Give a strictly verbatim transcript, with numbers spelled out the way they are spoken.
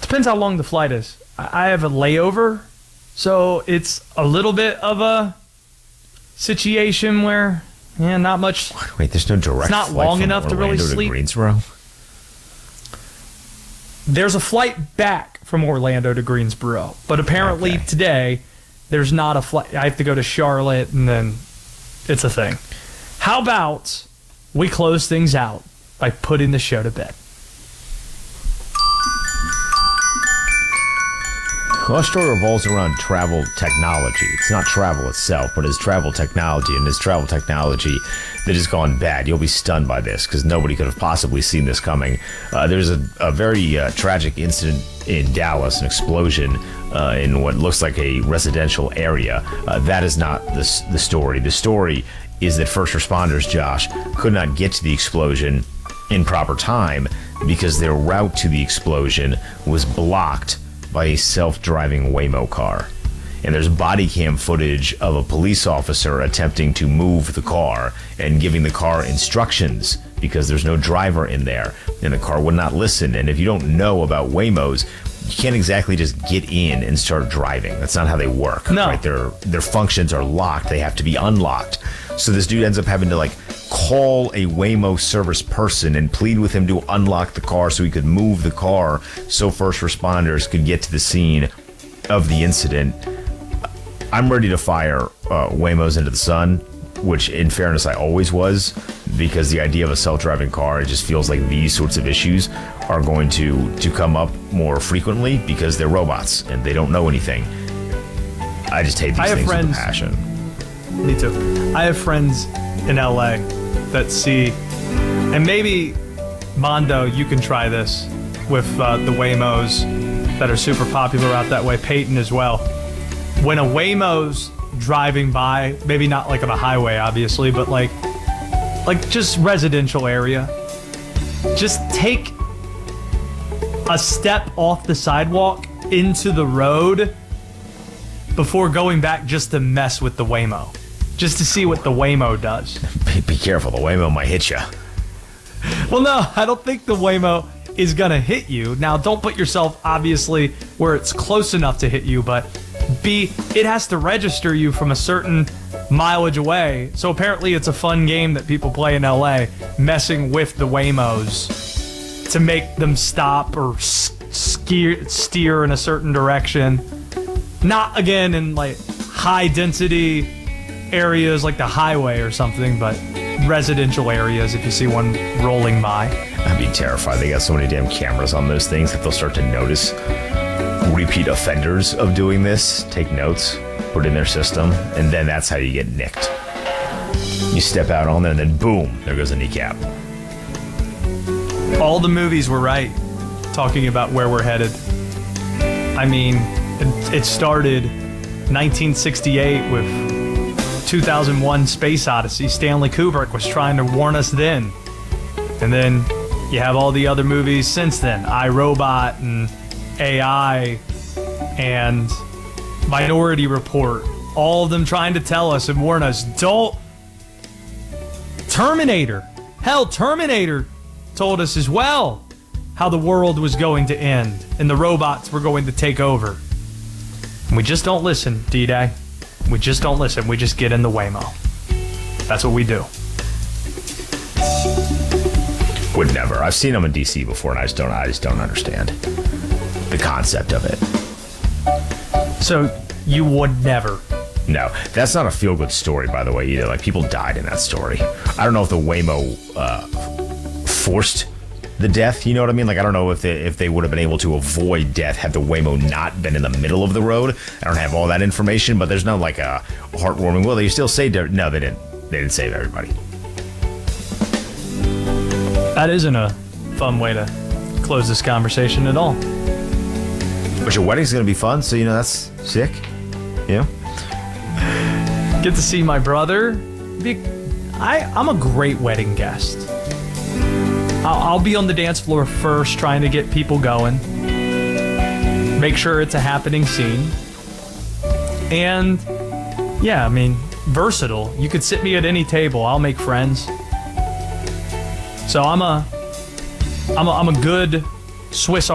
Depends how long the flight is. I have a layover, so it's a little bit of a situation where, yeah, not much. Wait, there's no direct It's not flight long from enough to really Orlando sleep. Greensboro? There's a flight back from Orlando to Greensboro, but apparently Okay. today there's not a flight. I have to go to Charlotte, and then it's a thing. How about we close things out by putting the show to bed? Well, our story revolves around travel technology. It's not travel itself, but it's travel technology, and it's travel technology that has gone bad. You'll be stunned by this because nobody could have possibly seen this coming. Uh, there's a, a very uh, tragic incident in Dallas, an explosion uh, in what looks like a residential area. Uh, that is not the, the story. The story is that first responders, Josh, could not get to the explosion in proper time because their route to the explosion was blocked by a self-driving Waymo car. And there's body cam footage of a police officer attempting to move the car and giving the car instructions because there's no driver in there, and the car would not listen. And if you don't know about Waymos, you can't exactly just get in and start driving. That's not how they work. No. Right? Their their functions are locked. They have to be unlocked. So this dude ends up having to like call a Waymo service person and plead with him to unlock the car so he could move the car so first responders could get to the scene of the incident. I'm ready to fire uh, Waymos into the sun, which in fairness I always was, because the idea of a self-driving car, it just feels like these sorts of issues are going to, to come up more frequently because they're robots and they don't know anything. I just hate these I have things friends- with a passion. Me too. I have friends in L A that see, and maybe, Mondo, you can try this with uh, the Waymos that are super popular out that way, Peyton as well. When a Waymo's driving by, maybe not like on a highway, obviously, but like, like just residential area, just take a step off the sidewalk into the road before going back just to mess with the Waymo. Just to see what the Waymo does. Be, be careful, the Waymo might hit you. Well, no, I don't think the Waymo is going to hit you. Now, don't put yourself, obviously, where it's close enough to hit you, but B, it has to register you from a certain mileage away. So apparently it's a fun game that people play in L A, messing with the Waymos to make them stop or steer, steer in a certain direction. Not, again, in, like, high-density areas like the highway or something, but residential areas if you see one rolling by. I'd be terrified. They got so many damn cameras on those things that they'll start to notice repeat offenders of doing this, take notes, put it in their system, and then that's how you get nicked. You step out on there and then boom, there goes a kneecap. All the movies were right talking about where we're headed. I mean, it, it started nineteen sixty-eight with two thousand one Space Odyssey. Stanley Kubrick was trying to warn us then. And then you have all the other movies since then. iRobot and A I and Minority Report. All of them trying to tell us and warn us, don't... Terminator. Hell, Terminator told us as well how the world was going to end and the robots were going to take over. And we just don't listen, D-Day. We just don't listen. We just get in the Waymo. That's what we do. Would never. I've seen them in D C before, and I just don't. I just don't understand the concept of it. So you would never. No, that's not a feel-good story, by the way, either. Like, people died in that story. I don't know if the Waymo uh, forced the death, you know what I mean? Like, I don't know if they, if they would have been able to avoid death had the Waymo not been in the middle of the road. I don't have all that information, but there's no, like, a heartwarming, well, they still saved everybody. No, they didn't. They didn't save everybody. That isn't a fun way to close this conversation at all. But your wedding's going to be fun, so, you know, that's sick. You know? Get to see my brother. Be, I, I'm a great wedding guest. I'll, I'll be on the dance floor first, trying to get people going. Make sure it's a happening scene. And, yeah, I mean, versatile. You could sit me at any table. I'll make friends. So I'm a, I'm a, I'm a good Swiss